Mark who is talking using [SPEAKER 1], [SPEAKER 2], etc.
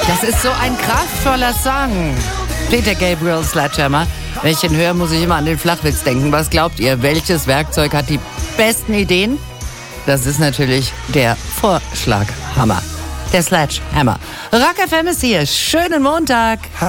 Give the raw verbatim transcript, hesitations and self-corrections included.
[SPEAKER 1] Das ist so ein kraftvoller Song. Peter Gabriel, Sledgehammer. Wenn ich ihn höre, muss ich immer an den Flachwitz denken. Was glaubt ihr, welches Werkzeug hat die besten Ideen? Das ist natürlich der Vorschlaghammer. Der Sledgehammer. Rock F M ist hier. Schönen Montag.